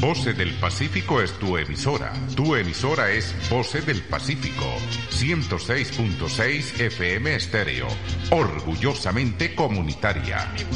Voces del Pacífico es tu emisora. Tu emisora es Voces del Pacífico. 106.6 FM Estéreo. Orgullosamente comunitaria.